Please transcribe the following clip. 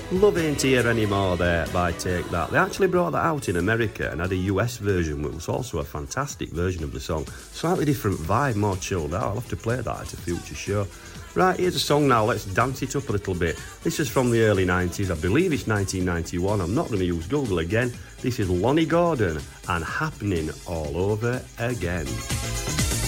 Love Ain't Here Anymore there by Take That. They actually brought that out in America and had a US version, which was also a fantastic version of the song. Slightly different vibe, more chilled out. I'll have to play that at a future show. Right, here's a song now. Let's dance it up a little bit. This is from the early 90s. I believe it's 1991. I'm not going to use Google again. This is Lonnie Gordon and Happening All Over Again.